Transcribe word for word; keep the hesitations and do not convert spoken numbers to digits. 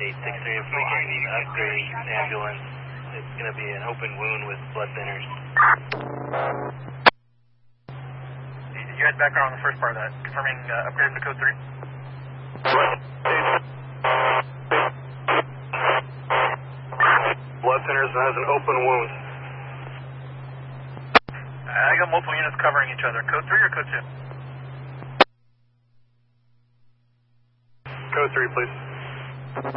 eight six three, if we can upgrade ambulance, it's going to be an open wound with blood thinners. You had background on the first part of that, confirming uh, upgrade to code three? Blood thinners has an open wound. I got multiple units covering each other. Code three or code two? Code three, please.